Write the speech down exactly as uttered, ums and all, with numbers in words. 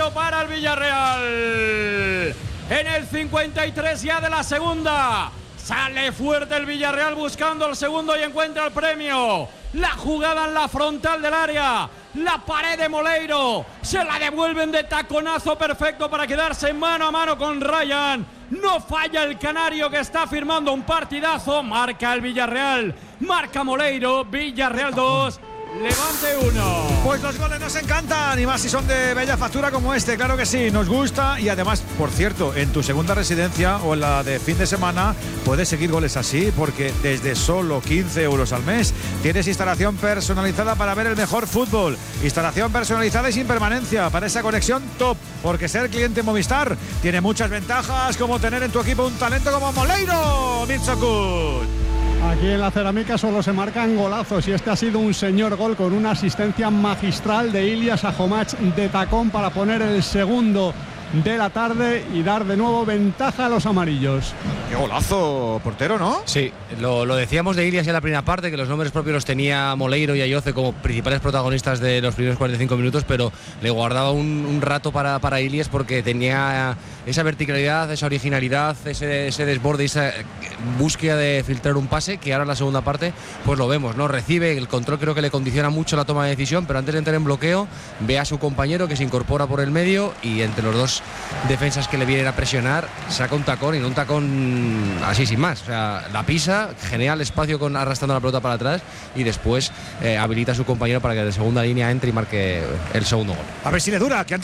cero para el Villarreal. En el cincuenta y tres ya de la segunda. Sale fuerte el Villarreal buscando el segundo y encuentra el premio. La jugada en la frontal del área. La pared de Moleiro. Se la devuelven de taconazo perfecto para quedarse mano a mano con Ryan. No falla el canario que está firmando un partidazo. Marca el Villarreal. Marca Moleiro. Villarreal dos. Levante uno. Pues los goles nos encantan, y más si son de bella factura como este, claro que sí, nos gusta. Y además, por cierto, en tu segunda residencia o en la de fin de semana puedes seguir goles así, porque desde solo quince euros al mes tienes instalación personalizada para ver el mejor fútbol. Instalación personalizada y sin permanencia para esa conexión top, porque ser cliente Movistar tiene muchas ventajas, como tener en tu equipo un talento como Moleiro. Mitzokut. Aquí en la cerámica solo se marcan golazos, y este ha sido un señor gol con una asistencia magistral de Ilias Ajomach de tacón para poner el segundo de la tarde y dar de nuevo ventaja a los amarillos. Qué golazo, portero, ¿no? Sí, lo, lo decíamos de Ilias en la primera parte, que los nombres propios los tenía Moleiro y Ayoce como principales protagonistas de los primeros cuarenta y cinco minutos, pero le guardaba un, un rato para, para Ilias, porque tenía esa verticalidad, esa originalidad, ese, ese desborde y esa búsqueda de filtrar un pase, que ahora en la segunda parte pues lo vemos, ¿no? Recibe, el control creo que le condiciona mucho la toma de decisión, pero antes de entrar en bloqueo ve a su compañero que se incorpora por el medio, y entre los dos defensas que le vienen a presionar saca un tacón, y no un tacón así sin más, o sea, la pisa, genial espacio con arrastrando la pelota para atrás, y después eh, habilita a su compañero para que de segunda línea entre y marque el segundo gol. A ver si le dura, que